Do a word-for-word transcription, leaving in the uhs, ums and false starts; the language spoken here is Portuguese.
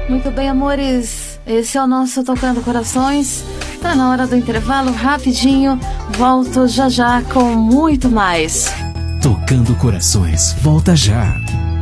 Muito bem, amores, esse é o nosso Tocando Corações. Tá na hora do intervalo, rapidinho. Volto já já com muito mais. Tocando Corações, volta já.